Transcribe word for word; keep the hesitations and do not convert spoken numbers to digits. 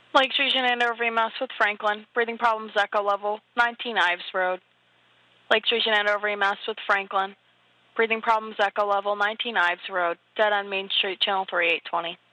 Lakes Region Andover E M S with Franklin. Breathing problems, echo level, nineteen Ives Road. Lakes Region Andover E M S with Franklin. Breathing problems, echo level, nineteen Ives Road. Dead on Main Street, channel three eight twenty.